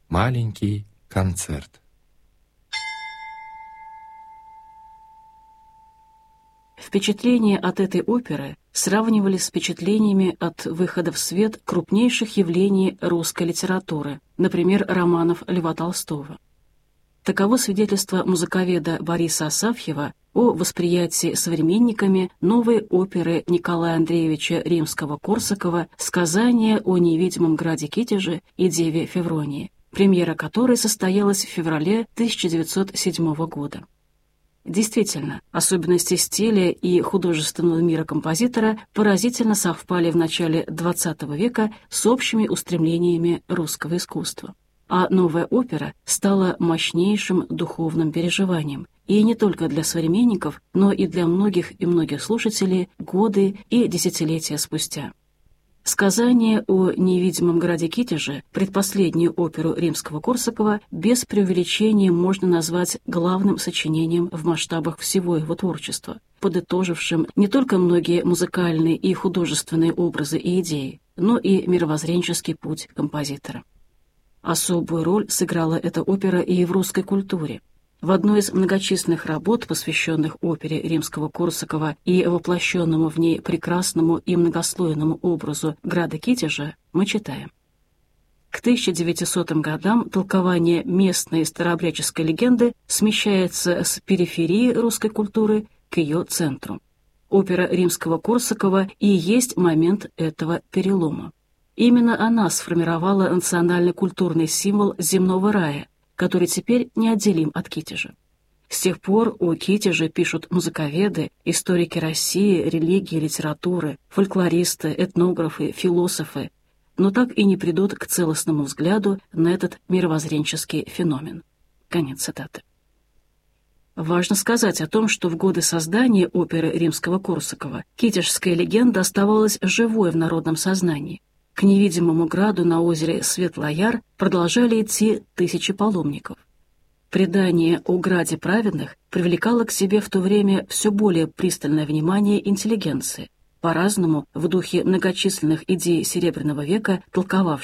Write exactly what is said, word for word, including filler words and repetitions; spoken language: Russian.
Маленький концерт. Впечатления от этой оперы сравнивались с впечатлениями от выхода в свет крупнейших явлений русской литературы, например, романов Льва Толстого. Таково свидетельство музыковеда Бориса Асафьева о восприятии современниками новой оперы Николая Андреевича Римского-Корсакова «Сказание о невидимом граде Китеже и деве Февронии», премьера которой состоялась в феврале тысяча девятьсот седьмого года. Действительно, особенности стиля и художественного мира композитора поразительно совпали в начале двадцатого века с общими устремлениями русского искусства. А новая опера стала мощнейшим духовным переживанием, и не только для современников, но и для многих и многих слушателей годы и десятилетия спустя. «Сказание о невидимом граде Китеже», предпоследнюю оперу Римского-Корсакова, без преувеличения можно назвать главным сочинением в масштабах всего его творчества, подытожившим не только многие музыкальные и художественные образы и идеи, но и мировоззренческий путь композитора. Особую роль сыграла эта опера и в русской культуре. В одной из многочисленных работ, посвященных опере Римского-Корсакова и воплощенному в ней прекрасному и многослойному образу града Китежа, мы читаем: к тысяча девятисотым годам толкование местной старообрядческой легенды смещается с периферии русской культуры к ее центру. Опера Римского-Корсакова и есть момент этого перелома. Именно она сформировала национально-культурный символ земного рая, который теперь неотделим от Китежа. С тех пор о Китеже пишут музыковеды, историки России, религии, литературы, фольклористы, этнографы, философы, но так и не придут к целостному взгляду на этот мировоззренческий феномен. Конец цитаты. Важно сказать о том, что в годы создания оперы Римского-Корсакова китежская легенда оставалась живой в народном сознании. К невидимому граду на озере Светлояр продолжали идти тысячи паломников. Предание о граде праведных привлекало к себе в то время все более пристальное внимание интеллигенции, по-разному, в духе многочисленных идей Серебряного века, толковавшей